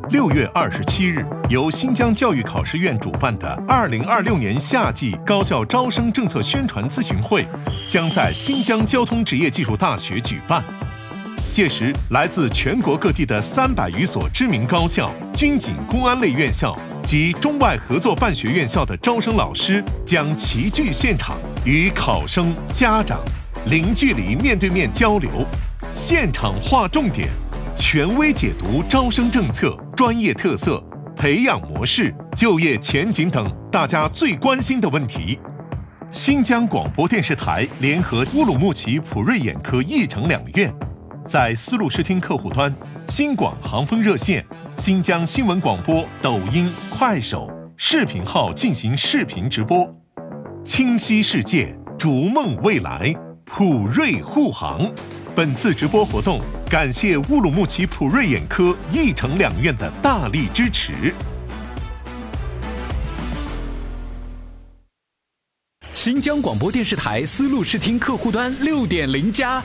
6月27日，由新疆教育考试院主办的2026年夏季高校招生政策宣传咨询会将在新疆交通职业技术大学举办。届时，来自全国各地的300余所知名高校、军警公安类院校及中外合作办学院校的招生老师将齐聚现场，与考生、家长零距离面对面交流，现场划重点，权威解读招生政策、专业特色、培养模式、就业前景等大家最关心的问题。新疆广播电视台联合乌鲁木齐普瑞眼科义城两院，在丝路视听客户端、新广航风热线、新疆新闻广播、抖音、快手视频号进行视频直播。清晰世界，逐梦未来，普瑞护航。本次直播活动感谢乌鲁木齐普瑞眼科、义城两院的大力支持。 新疆广播电视台丝路视听客户端6.0+。